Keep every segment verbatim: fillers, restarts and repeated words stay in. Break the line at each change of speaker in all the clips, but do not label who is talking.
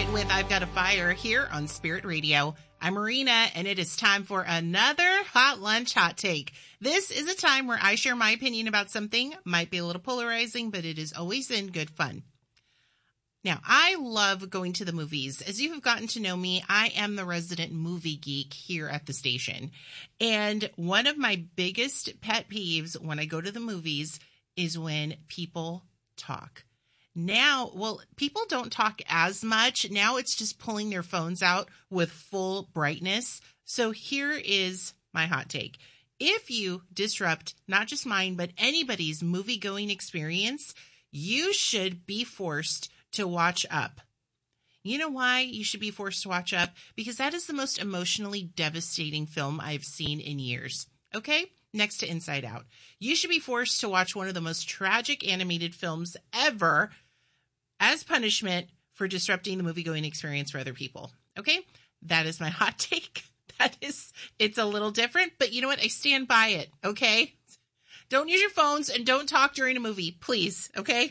right, with I've Got a Fire here on Spirit Radio. I'm Marina, and it is time for another Hot Lunch Hot Take. This is a time where I share my opinion about something. Might be a little polarizing, but it is always in good fun. Now, I love going to the movies. As you have gotten to know me, I am the resident movie geek here at the station. And one of my biggest pet peeves when I go to the movies is when people talk. Now, well, people don't talk as much. Now it's just pulling their phones out with full brightness. So here is my hot take. If you disrupt not just mine, but anybody's movie-going experience, you should be forced to watch Up. You know why you should be forced to watch Up? Because that is the most emotionally devastating film I've seen in years. Okay? Next to Inside Out. You should be forced to watch one of the most tragic animated films ever as punishment for disrupting the movie-going experience for other people. Okay? That is my hot take. That is, it's a little different, but you know what? I stand by it. Okay? Don't use your phones and don't talk during a movie, please. Okay?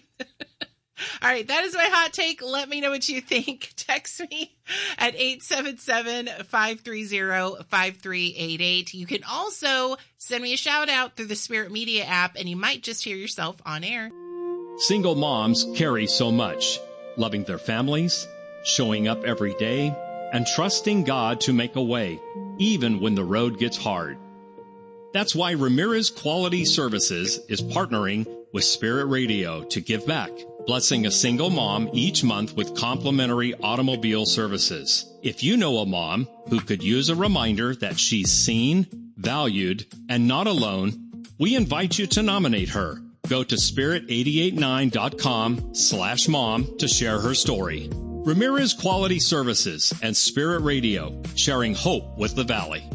All right, that is my hot take. Let me know what you think. Text me at eight seven seven, five three zero, five three eight eight. You can also send me a shout out through the Spirit Media app, and you might just hear yourself on air.
Single moms carry so much, loving their families, showing up every day, and trusting God to make a way, even when the road gets hard. That's why Ramirez Quality Services is partnering with Spirit Radio to give back, blessing a single mom each month with complimentary automobile services. If you know a mom who could use a reminder that she's seen, valued, and not alone, we invite you to nominate her. Go to spirit eight eight nine dot com slash mom to share her story. Ramirez Quality Services and Spirit Radio, sharing hope with the Valley.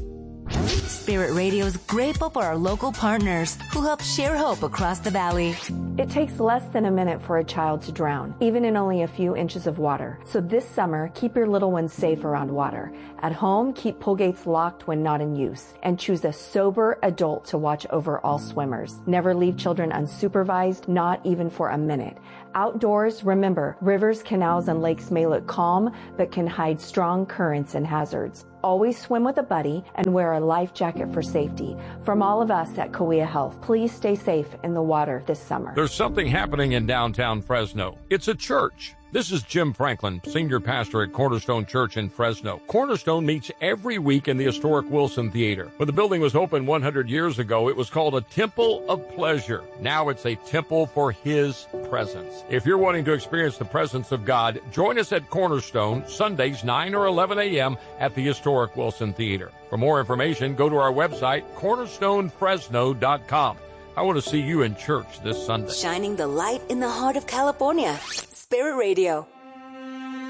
Spirit Radio is grateful for our local partners who help share hope across the Valley.
It takes less than a minute for a child to drown, even in only a few inches of water. So this summer, keep your little ones safe around water. At home, keep pull gates locked when not in use, and choose a sober adult to watch over all swimmers. Never leave children unsupervised, not even for a minute. Outdoors, remember, rivers, canals, and lakes may look calm, but can hide strong currents and hazards. Always swim with a buddy and wear a life jacket for safety. From all of us at Cahuilla Health, please stay safe in the water this summer.
There's something happening in downtown Fresno. It's a church. This is Jim Franklin, senior pastor at Cornerstone Church in Fresno. Cornerstone meets every week in the historic Wilson Theater. When the building was opened one hundred years ago, it was called a Temple of Pleasure. Now it's a temple for His presence. If you're wanting to experience the presence of God, join us at Cornerstone, Sundays, nine or eleven a.m. at the historic Wilson Theater. For more information, go to our website, cornerstone fresno dot com. I want to see you in church this Sunday.
Shining the light in the heart of California. Spirit Radio.